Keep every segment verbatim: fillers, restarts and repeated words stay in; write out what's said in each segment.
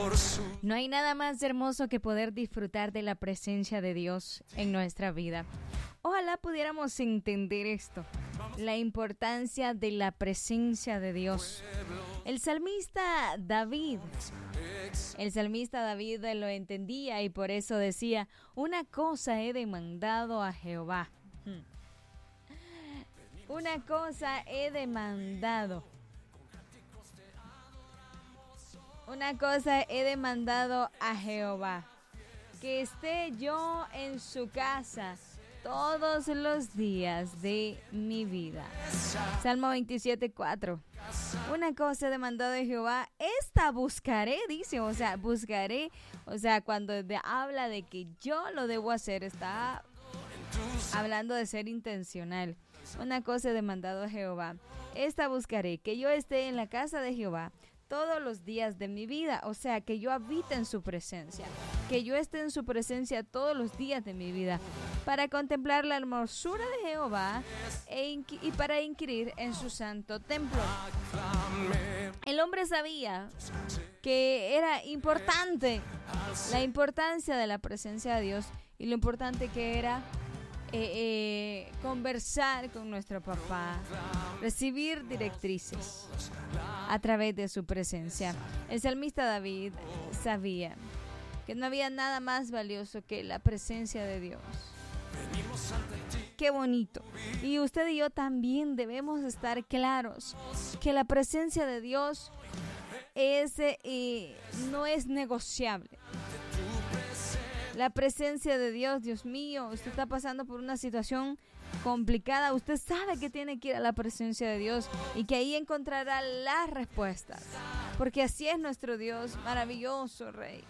No hay nada más hermoso que poder disfrutar de la presencia de Dios en nuestra vida. Ojalá pudiéramos entender esto, la importancia de la presencia de Dios. El salmista David, el salmista David lo entendía y por eso decía, una cosa he demandado a Jehová. Una cosa he demandado. Una cosa he demandado a Jehová, que esté yo en su casa todos los días de mi vida. Salmo veintisiete, cuatro. Una cosa he demandado de Jehová, esta buscaré, dice, o sea, buscaré, o sea, cuando de, habla de que yo lo debo hacer, está hablando de ser intencional. Una cosa he demandado a Jehová, esta buscaré, que yo esté en la casa de Jehová todos los días de mi vida, o sea, que yo habite en su presencia, que yo esté en su presencia todos los días de mi vida, para contemplar la hermosura de Jehová e inqui- y para inquirir en su santo templo. El hombre sabía que era importante la importancia de la presencia de Dios y lo importante que era eh, eh, conversar con nuestro papá, recibir directrices a través de su presencia. El salmista David sabía que no había nada más valioso que la presencia de Dios. Qué bonito. Y usted y yo también debemos estar claros que la presencia de Dios es, eh, no es negociable. La presencia de Dios, Dios mío, usted está pasando por una situación complicada, usted sabe que tiene que ir a la presencia de Dios y que ahí encontrará las respuestas, porque así es nuestro Dios, maravilloso Rey.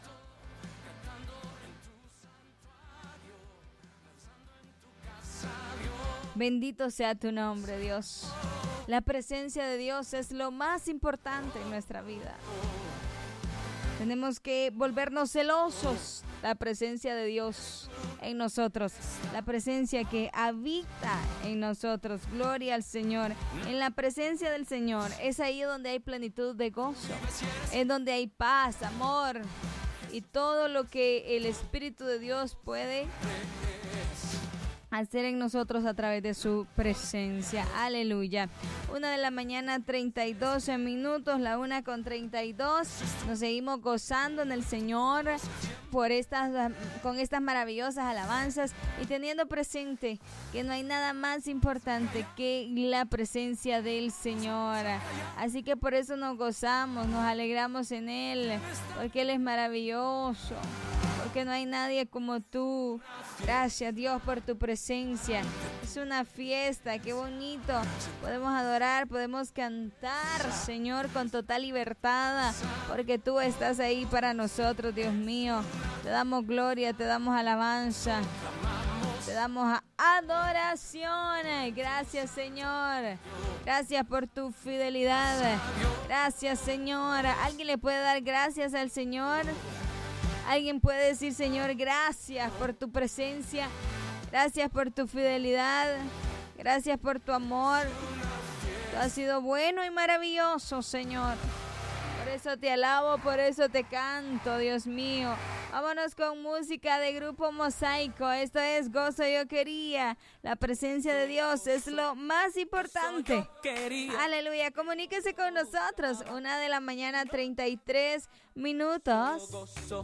Bendito sea tu nombre, Dios. La presencia de Dios es lo más importante en nuestra vida. Tenemos que volvernos celosos. La presencia de Dios en nosotros, la presencia que habita en nosotros. Gloria al Señor. En la presencia del Señor es ahí donde hay plenitud de gozo, es donde hay paz, amor y todo lo que el Espíritu de Dios puede hacer en nosotros a través de su presencia. Aleluya. Una de la mañana, treinta y dos minutos, la una con treinta y dos. Nos seguimos gozando en el Señor por estas, con estas maravillosas alabanzas y teniendo presente que no hay nada más importante que la presencia del Señor. Así que por eso nos gozamos, nos alegramos en Él, porque Él es maravilloso, porque no hay nadie como tú. Gracias, Dios, por tu presencia. Es una fiesta, qué bonito. Podemos adorar, podemos cantar, Señor, con total libertad, porque tú estás ahí para nosotros, Dios mío. Te damos gloria, te damos alabanza, te damos adoración. Gracias, Señor. Gracias por tu fidelidad. Gracias, Señor. ¿Alguien le puede dar gracias al Señor? Alguien puede decir, Señor, gracias por tu presencia, gracias por tu fidelidad, gracias por tu amor. Tú has sido bueno y maravilloso, Señor. Por eso te alabo, por eso te canto, Dios mío. Vámonos con música de Grupo Mosaico. Esto es Gozo Yo Quería. La presencia de Dios es lo más importante. Aleluya. Comuníquese con nosotros. Una de la mañana, treinta y tres minutos.